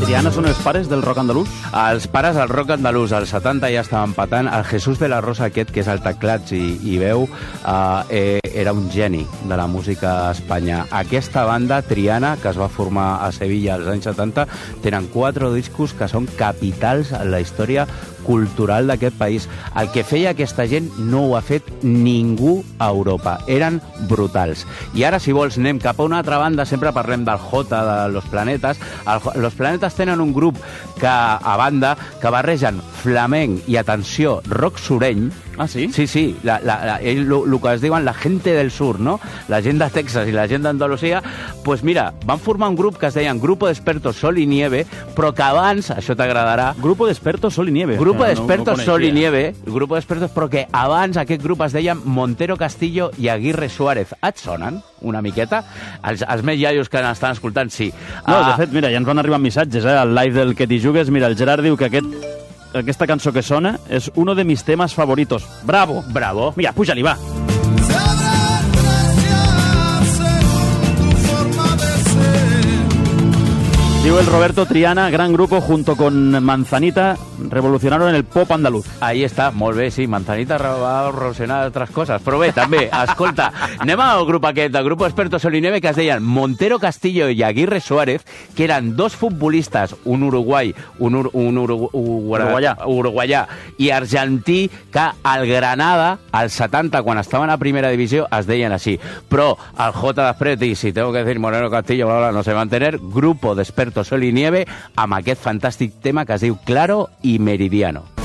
Triana són els pares del rock andalús? Els pares del rock andalús, als 70 ja estaven patant. El Jesús de la Rosa aquest, que és el teclats i veu, era un geni de la música a Espanya. Aquesta banda, Triana, que es va formar a Sevilla als anys 70, tenen 4 discos que són capitals en la història cultural d'aquest país. El que feia aquesta gent no ho ha fet ningú a Europa. Eren brutals. I ara, si vols, anem cap a una altra banda. Sempre parlem del Jota, de Los Planetas. Los Planetas tenen un grup a banda que barregen flamenc i, atenció, rock sureny. Ah, sí? Sí. El que es diuen la gente del sur, no? La gent de Texas i la gent d'Andalusia. Pues mira, van formar un grup que es deien Grupo de Expertos Sol y Nieve, però que abans, això t'agradarà... Grupo de Expertos Sol y Nieve. Grupo de Expertos Sol y Nieve, Grupo de Expertos, però que abans aquest grup es deien Montero Castillo i Aguirre Suárez. Et sonen una miqueta? Els més iaios que n'estan escoltant, sí. No, de fet, mira, ja ens van arribar missatges, al live del Que t'hi jugues. Mira, el Gerard diu que aquesta cançó que sona és uno de mis temas favoritos. Bravo! Bravo! Mira, puja-li, va! Diu el Roberto, Triana, gran grupo, junto con Manzanita, revolucionaron el pop andaluz. Ahí està, molt bé, sí, Manzanita va revolucionar altres coses, però bé, també, escolta, anem al grup aquest, el Grupo Expertos Sol y Nieve, que es deien Montero Castillo i Aguirre Suárez, que eren 2 futbolistes, un uruguaià i argentí, que al Granada, als 70, quan estaven a primera divisió, es deien així. Però el J després, i si tengo que decir Moreno Castillo, bla, bla, no se va a mantener, Grupo de Expertos Sol y Nieve, amb aquest fantàstic tema que es diu Claro y Meridiano.